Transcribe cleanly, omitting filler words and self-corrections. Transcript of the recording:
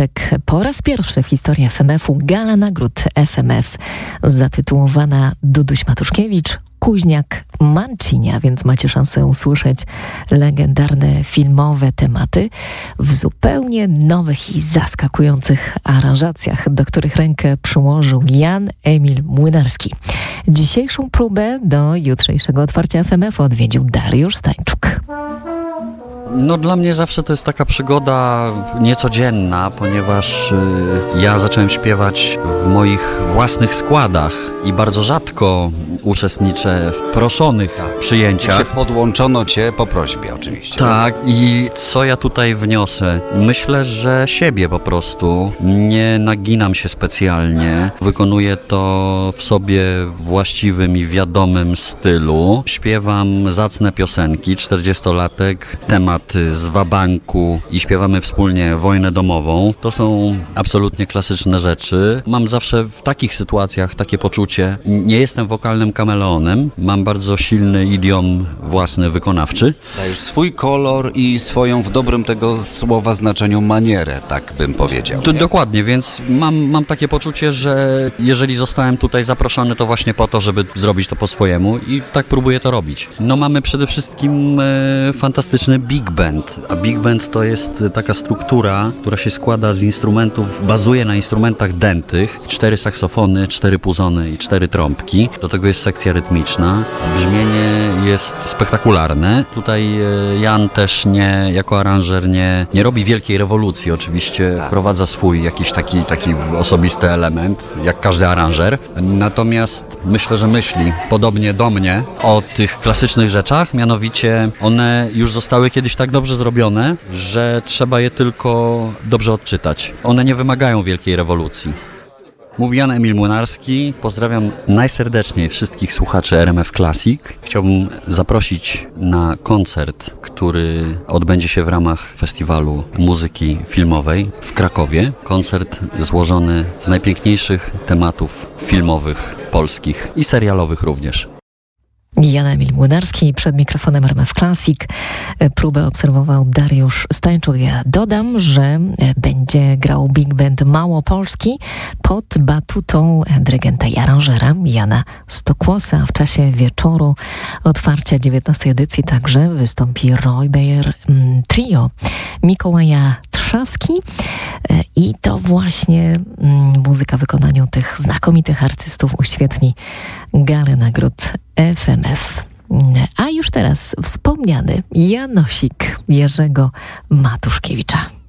czwartek po raz pierwszy w historii FMF-u gala nagród FMF zatytułowana Duduś Matuszkiewicz, Kuźniak, Mancinia, więc macie szansę usłyszeć legendarne filmowe tematy w zupełnie nowych i zaskakujących aranżacjach, do których rękę przyłożył Jan Emil Młynarski. Dzisiejszą próbę do jutrzejszego otwarcia FMF-u odwiedził Dariusz Stańczuk. No dla mnie zawsze to jest taka przygoda niecodzienna, ponieważ ja zacząłem śpiewać w moich własnych składach i bardzo rzadko uczestniczę w proszonych przyjęciach. I się podłączono cię po prośbie oczywiście. Tak, i co ja tutaj wniosę? Myślę, że siebie po prostu. Nie naginam się specjalnie. Wykonuję to w sobie właściwym i wiadomym stylu. Śpiewam zacne piosenki, 40-latek, temat z wabanku i śpiewamy wspólnie Wojnę domową. To są absolutnie klasyczne rzeczy. Mam zawsze w takich sytuacjach takie poczucie, nie jestem wokalnym kameleonem, mam bardzo silny idiom własny, wykonawczy. Dajesz swój kolor i swoją w dobrym tego słowa znaczeniu manierę, tak bym powiedział. Dokładnie, więc mam takie poczucie, że jeżeli zostałem tutaj zaproszony, to właśnie po to, żeby zrobić to po swojemu i tak próbuję to robić. No mamy przede wszystkim fantastyczny big band, a big band to jest taka struktura, która się składa z instrumentów, bazuje na instrumentach dętych, 4 saksofony, 4 puzony i 4 trąbki. Do tego jest sekcja rytmiczna. Brzmienie jest spektakularne. Tutaj Jan też jako aranżer nie robi wielkiej rewolucji. Oczywiście wprowadza swój jakiś taki osobisty element, jak każdy aranżer. Natomiast myślę, że myśli podobnie do mnie o tych klasycznych rzeczach, mianowicie one już zostały kiedyś tak dobrze zrobione, że trzeba je tylko dobrze odczytać. One nie wymagają wielkiej rewolucji. Mówi Jan Emil Młynarski. Pozdrawiam najserdeczniej wszystkich słuchaczy RMF Classic. Chciałbym zaprosić na koncert, który odbędzie się w ramach Festiwalu Muzyki Filmowej w Krakowie. Koncert złożony z najpiękniejszych tematów filmowych, polskich i serialowych również. Jan Emil Młynarski przed mikrofonem RMF Classic. Próbę obserwował Dariusz Stańczuk. Ja dodam, że będzie grał big band Małopolski pod batutą dyrygenta i aranżera Jana Stokłosa. W czasie wieczoru otwarcia 19. edycji także wystąpi Roy Bayer Trio Mikołaja Trzaski i to właśnie muzyka w wykonaniu tych znakomitych artystów uświetni galę nagród FMF. A już teraz wspomniany Janosik Jerzego Matuszkiewicza.